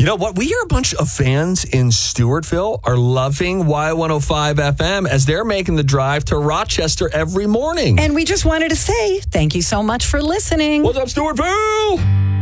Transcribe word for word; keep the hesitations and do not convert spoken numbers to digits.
You know what? We hear a bunch of fans in Stewartville are loving Y one oh five F M as they're making the drive to Rochester every morning. And we just wanted to say thank you so much for listening. What's up, Stewartville?